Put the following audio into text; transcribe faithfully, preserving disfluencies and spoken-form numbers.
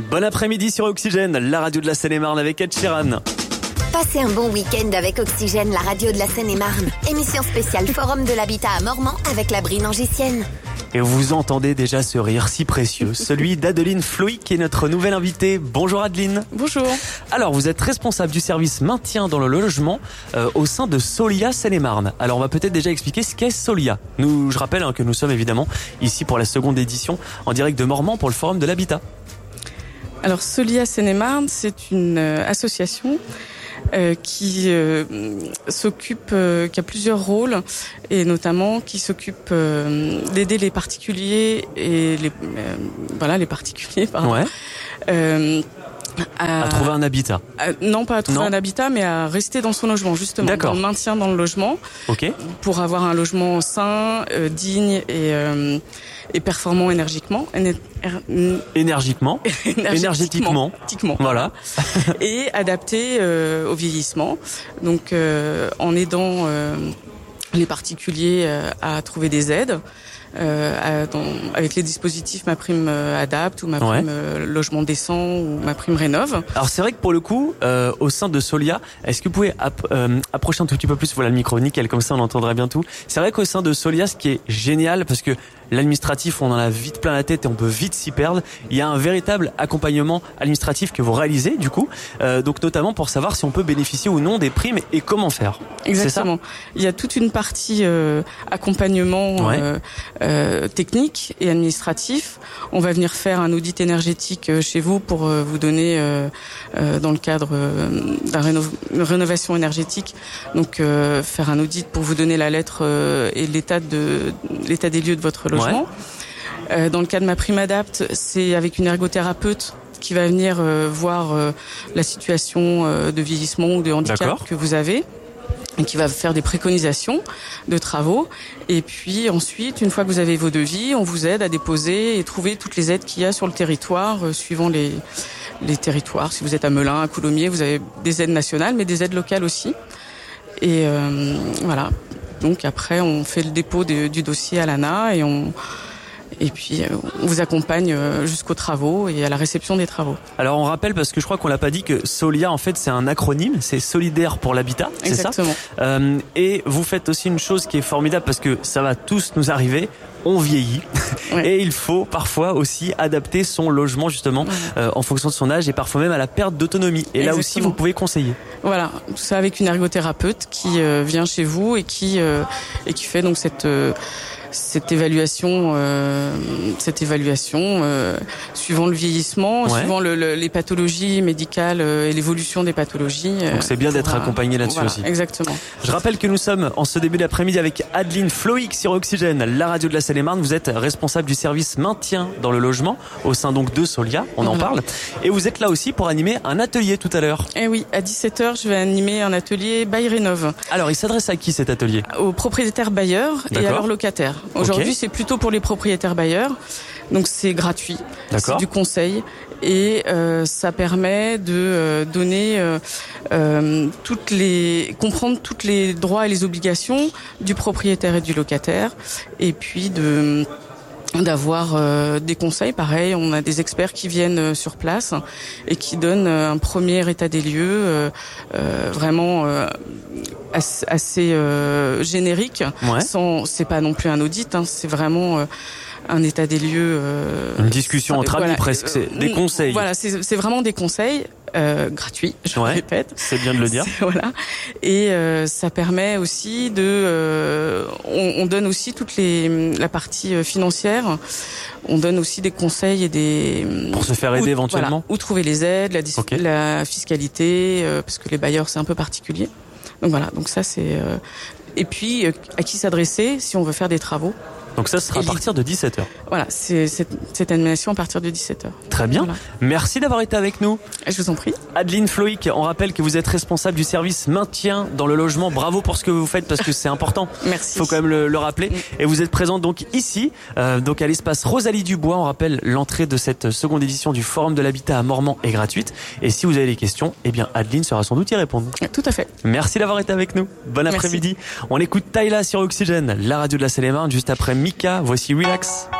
Bon après-midi sur Oxygène, la radio de la Seine-et-Marne avec Ed Sheeran. Passez un bon week-end avec Oxygène, la radio de la Seine-et-Marne. Émission spéciale Forum de l'Habitat à Mormant avec la Brie-Nangésienne. Et vous entendez déjà ce rire si précieux, celui d'Adeline Floïc qui est notre nouvelle invitée. Bonjour Adeline. Bonjour. Alors vous êtes responsable du service maintien dans le logement euh, au sein de Solia Seine-et-Marne. Alors on va peut-être déjà expliquer ce qu'est Solia. Nous, je rappelle hein, que nous sommes évidemment ici pour la seconde édition en direct de Mormant pour le Forum de l'Habitat. Alors Solia Seine-et-Marne, c'est une euh, association Euh, qui euh, s'occupe, euh, qui a plusieurs rôles et notamment qui s'occupe euh, d'aider les particuliers et les euh, voilà les particuliers pardon, ouais. euh, à, à trouver un habitat. À, non pas à trouver non. un habitat mais à rester dans son logement justement. D'accord. Dans le maintien dans le logement. Ok. Pour avoir un logement sain, euh, digne et euh, et performant énergiquement. Éner- Énergiquement. énergétiquement. Énergétiquement. Voilà. Et adapté euh, au vieillissement. Donc, euh, en aidant euh, les particuliers euh, à trouver des aides. Euh, à, dans, avec les dispositifs Ma Prime euh, Adapt ou Ma Prime ouais. euh, Logement Décent ou Ma Prime Rénov. Alors c'est vrai que pour le coup, euh, au sein de Solia, est-ce que vous pouvez app- euh, approcher un tout petit peu plus, voilà le micro nickel, comme ça on entendrait bien tout. C'est vrai qu'au sein de Solia, ce qui est génial, parce que l'administratif, on en a vite plein la tête et on peut vite s'y perdre. Il y a un véritable accompagnement administratif que vous réalisez du coup, euh, donc notamment pour savoir si on peut bénéficier ou non des primes et comment faire. Exactement. Il y a toute une partie euh, accompagnement ouais. euh, euh, technique et administratif. On va venir faire un audit énergétique euh, chez vous pour euh, vous donner, euh, euh, dans le cadre euh, d'une réno- rénovation énergétique, donc euh, faire un audit pour vous donner la lettre euh, et l'état de l'état des lieux de votre logement. Ouais. Euh, dans le cas de Ma Prime Adapt, c'est avec une ergothérapeute qui va venir euh, voir euh, la situation euh, de vieillissement ou de handicap D'accord. que vous avez. Et qui va faire des préconisations de travaux. Et puis ensuite, une fois que vous avez vos devis, on vous aide à déposer et trouver toutes les aides qu'il y a sur le territoire, euh, suivant les, les territoires. Si vous êtes à Melun, à Coulommiers, vous avez des aides nationales, mais des aides locales aussi. Et euh, voilà. Donc après, on fait le dépôt de, du dossier à l'A N A et on... Et puis, on vous accompagne jusqu'aux travaux et à la réception des travaux. Alors, on rappelle, parce que je crois qu'on l'a pas dit, que Solia, en fait, c'est un acronyme, c'est Solidaire pour l'habitat, c'est Exactement. ça euh, Et vous faites aussi une chose qui est formidable, parce que ça va tous nous arriver, on vieillit. Ouais. Et il faut parfois aussi adapter son logement, justement, ouais. euh, en fonction de son âge et parfois même à la perte d'autonomie. Et Exactement. Là aussi, vous pouvez conseiller. Voilà, tout ça avec une ergothérapeute qui euh, vient chez vous et qui, euh, et qui fait donc cette... Euh, cette évaluation euh, cette évaluation euh, suivant le vieillissement, ouais. suivant le, le, les pathologies médicales euh, et l'évolution des pathologies. Euh, Donc c'est bien d'être voilà. accompagné là-dessus voilà, aussi. Exactement. Je rappelle que nous sommes en ce début d'après-midi avec Adeline Floïc sur Oxygène, la radio de la Seine-et-Marne. Vous êtes responsable du service maintien dans le logement au sein donc de Solia, on voilà. en parle. Et vous êtes là aussi pour animer un atelier tout à l'heure. Eh oui, à dix-sept heures, je vais animer un atelier bail rénov. Alors, il s'adresse à qui cet atelier ? Aux propriétaires bailleurs D'accord. et à leurs locataires. Aujourd'hui, okay. c'est plutôt pour les propriétaires bailleurs, donc c'est gratuit, D'accord. c'est du conseil et euh, ça permet de euh, donner euh, euh, toutes les comprendre toutes les droits et les obligations du propriétaire et du locataire, et puis de d'avoir euh, des conseils. Pareil, on a des experts qui viennent euh, sur place et qui donnent euh, un premier état des lieux euh, euh, vraiment euh, assez, assez euh, générique. Ouais. Sans, c'est pas non plus un audit, hein, c'est vraiment euh, un état des lieux. Euh, Une discussion entre voilà, amis presque, c'est des conseils. Voilà, c'est, c'est vraiment des conseils. Euh, gratuit, je ouais, le répète. C'est bien de le dire. Voilà. Et euh, ça permet aussi de, euh, on, on donne aussi toute les la partie financière. On donne aussi des conseils et des pour se faire aider où, éventuellement. Voilà, où trouver les aides, la, dis- okay. la fiscalité, euh, parce que les bailleurs c'est un peu particulier. Donc voilà, donc ça c'est. Euh, et puis euh, à qui s'adresser si on veut faire des travaux. Donc ça sera à partir de dix-sept heures. Voilà, c'est cette, cette animation à partir de dix-sept heures. Très bien. Voilà. Merci d'avoir été avec nous. Je vous en prie. Adeline Floïc, on rappelle que vous êtes responsable du service maintien dans le logement. Bravo pour ce que vous faites parce que c'est important. Merci. Il faut quand même le, le rappeler. Mmh. Et vous êtes présente donc ici, euh, donc à l'espace Rosalie Dubois. On rappelle l'entrée de cette seconde édition du Forum de l'Habitat à Mormant est gratuite. Et si vous avez des questions, eh bien Adeline sera sans doute y répondre. Tout à fait. Merci d'avoir été avec nous. Bon après-midi. On écoute Tyla sur Oxygène, la radio de la Seine-et-Marne, juste après Mika. Voici Relax.